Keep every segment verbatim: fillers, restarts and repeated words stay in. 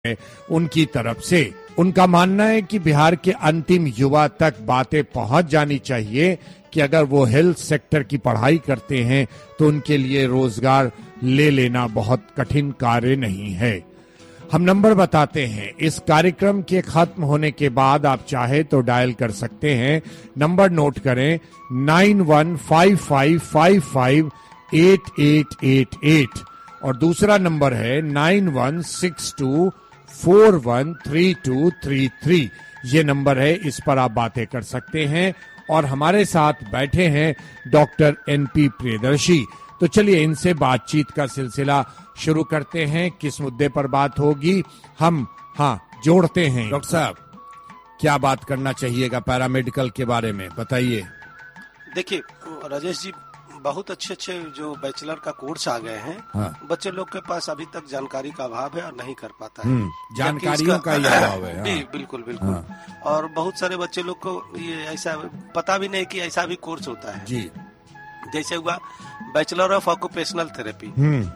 उनकी तरफ से। उनका मानना है कि बिहार के अंतिम युवा तक बातें पहुंच जानी चाहिए कि अगर वो हेल्थ सेक्टर की पढ़ाई करते हैं तो उनके लिए रोजगार ले लेना बहुत कठिन कार्य नहीं है। हम नंबर बताते हैं। इस कार्यक्रम के खत्म होने के बाद आप चाहे तो डायल कर सकते हैं। नंबर नोट करें, nine one five five five five eight eight eight eight और दूसरा नंबर है nine one six to four one three to three three. ये नंबर है, इस पर आप बातें कर सकते हैं। और हमारे साथ बैठे हैं डॉक्टर एन पी प्रियदर्शी। तो चलिए इनसे बातचीत का सिलसिला शुरू करते हैं। किस मुद्दे पर बात होगी हम हाँ जोड़ते हैं। डॉक्टर साहब, क्या बात करना चाहिएगा पैरामेडिकल के बारे में, बताइए। देखिए राजेश जी, बहुत अच्छे अच्छे जो बैचलर का कोर्स आ गए हैं। हाँ। बच्चे लोग के पास अभी तक जानकारी का अभाव है और नहीं कर पाता है। जानकारियों का ही अभाव है। हाँ। बिल्कुल बिल्कुल। हाँ। और बहुत सारे बच्चे लोग को ये ऐसा पता भी नहीं कि ऐसा भी कोर्स होता है। जी। जैसे हुआ bachelor of occupational therapy,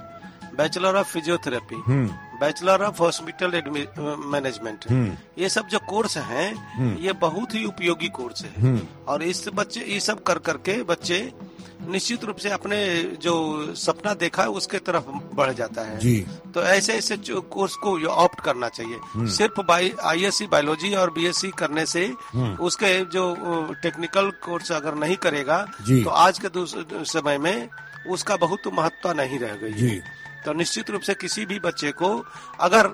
bachelor of physiotherapy, bachelor of hospital management, ये सब जो कोर्स हैं ये बहुत ही उपयोगी कोर्स है। और इस बच्चे ये सब कर करके बच्चे निश्चित रूप से अपने जो सपना देखा है उसके तरफ बढ़ जाता है। जी। तो ऐसे ऐसे कोर्स को ऑप्ट करना चाहिए। सिर्फ आईएससी बायोलॉजी और बीएससी करने से उसके जो टेक्निकल कोर्स अगर नहीं करेगा तो आज के समय में उसका बहुत महत्व नहीं रह गई है। तो निश्चित रूप से किसी भी बच्चे को अगर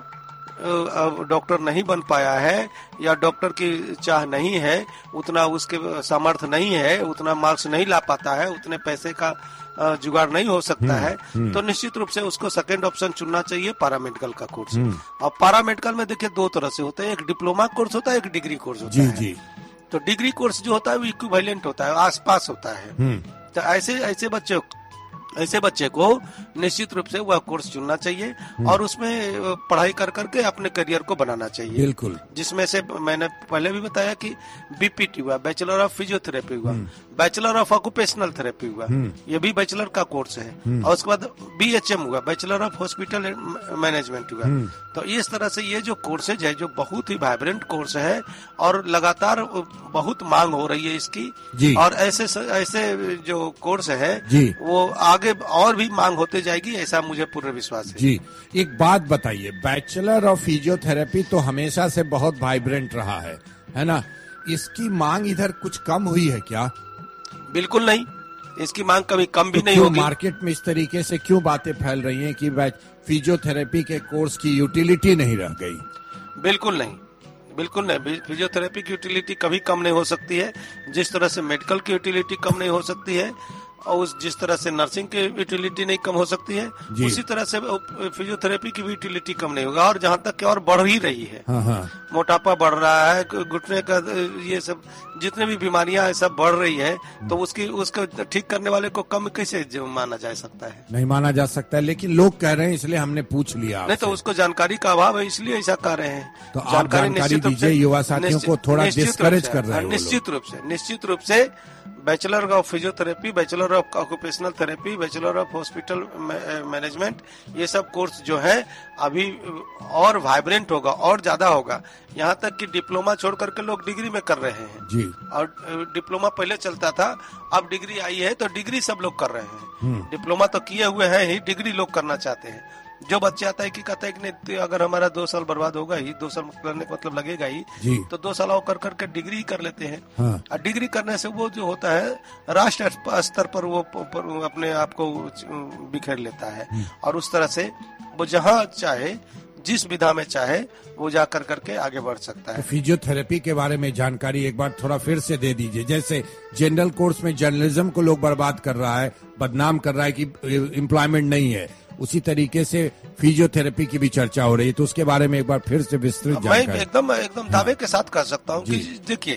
डॉक्टर नहीं बन पाया है या डॉक्टर की चाह नहीं है, उतना उसके सामर्थ्य नहीं है, उतना मार्क्स नहीं ला पाता है, उतने पैसे का जुगाड़ नहीं हो सकता है, तो निश्चित रूप से उसको सेकंड ऑप्शन चुनना चाहिए पैरामेडिकल का कोर्स। और पैरामेडिकल में देखिए दो तरह से होता है, एक डिप्लोमा कोर्स होता है, एक डिग्री कोर्स होता है। जी। तो डिग्री कोर्स जो होता है वो इक्विवेलेंट होता है, आसपास होता है। तो ऐसे ऐसे बच्चे ऐसे बच्चे को निश्चित रूप से वह कोर्स चुनना चाहिए और उसमें पढ़ाई कर करके अपने करियर को बनाना चाहिए। बिल्कुल। जिसमें से मैंने पहले भी बताया कि बीपीटी हुआ, बैचलर ऑफ फिजियोथेरेपी हुआ, बैचलर ऑफ ऑक्यूपेशनल थेरेपी हुआ, ये भी बैचलर का कोर्स है। और उसके बाद बीएचएम हुआ, बैचलर ऑफ हॉस्पिटल मैनेजमेंट हुआ। तो इस तरह से ये जो कोर्सेज है जो बहुत ही वाइब्रेंट कोर्स है और लगातार बहुत मांग हो रही है इसकी। और ऐसे ऐसे जो कोर्स है वो आगे और भी मांग होते जाएगी, ऐसा मुझे पूर्ण विश्वास है। जी। एक बात बताइए, बैचलर ऑफ फिजियोथेरेपी तो हमेशा से बहुत वाइब्रेंट रहा है, है ना? इसकी मांग इधर कुछ कम हुई है क्या? बिल्कुल नहीं, इसकी मांग कभी कम भी तो नहीं होगी। मार्केट में इस तरीके से क्यों बातें फैल रही हैं कि फिजियोथेरेपी के कोर्स की यूटिलिटी नहीं रह गई? बिल्कुल नहीं, बिल्कुल नहीं। फिजियोथेरेपी की यूटिलिटी कभी कम नहीं हो सकती है, जिस तरह से मेडिकल की यूटिलिटी कम नहीं हो सकती है और उस जिस तरह से नर्सिंग की यूटिलिटी नहीं कम हो सकती है, उसी तरह से फिजियोथेरेपी की भी यूटिलिटी कम नहीं होगा। और जहाँ तक कि और बढ़ ही रही है। हाँ हाँ। मोटापा बढ़ रहा है, घुटने का ये सब जितने भी बीमारियां है सब बढ़ रही है, तो उसकी उसको ठीक करने वाले को कम कैसे माना जा सकता है? नहीं माना जा सकता है, लेकिन लोग कह रहे हैं इसलिए हमने पूछ लिया। नहीं तो उसको जानकारी का अभाव है, इसलिए ऐसा कर रहे हैं। तो आप जानकारी दीजिए युवा साथियों को, थोड़ा डिस्करेज कर रहे हैं। निश्चित रूप से निश्चित रूप से bachelor of physiotherapy, bachelor of occupational therapy, bachelor of hospital management, ये सब कोर्स जो है अभी और वाइब्रेंट होगा और ज्यादा होगा। यहाँ तक कि डिप्लोमा छोड़ करके लोग डिग्री में कर रहे हैं। जी। और डिप्लोमा पहले चलता था, अब डिग्री आई है तो डिग्री सब लोग कर रहे हैं। डिप्लोमा तो किए हुए हैं ही, डिग्री लोग करना चाहते हैं। जो बच्चे आता है कि कहता है कि नहीं अगर हमारा दो साल बर्बाद होगा ही, दो साल करने का मतलब लगेगा ही, तो दो साल और कर करके डिग्री कर लेते हैं। हाँ। और डिग्री करने से वो जो होता है राष्ट्र स्तर पर वो पर अपने आप को बिखेर लेता है और उस तरह से वो जहाँ चाहे जिस विधा में चाहे वो जा कर करके आगे बढ़ सकता है। तो फिजियोथेरेपी के बारे में जानकारी एक बार थोड़ा फिर से दे दीजिए। जैसे जनरल कोर्स में जर्नलिज्म को लोग बर्बाद कर रहा है, बदनाम कर रहा है कि एम्प्लॉयमेंट नहीं है, उसी तरीके से फिजियोथेरेपी की भी चर्चा हो रही है, तो उसके बारे में एक बार फिर से विस्तृत जानकारी। मैं एकदम एकदम दावे के साथ कह सकता हूँ कि देखिए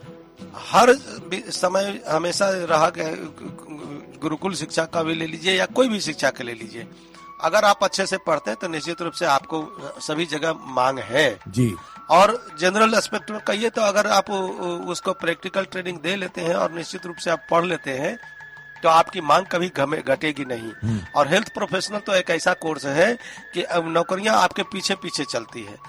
हर समय हमेशा रहा गुरुकुल शिक्षा का भी ले लीजिए या कोई भी शिक्षा का ले लीजिए, अगर आप अच्छे से पढ़ते हैं तो निश्चित रूप से आपको सभी जगह मांग है। जी। और जनरल एस्पेक्ट में कहिए तो अगर आप उसको प्रैक्टिकल ट्रेनिंग दे लेते हैं और निश्चित रूप से आप पढ़ लेते हैं तो आपकी मांग कभी घटेगी नहीं। और हेल्थ प्रोफेशनल तो एक ऐसा कोर्स है कि अब नौकरियां आपके पीछे पीछे चलती है।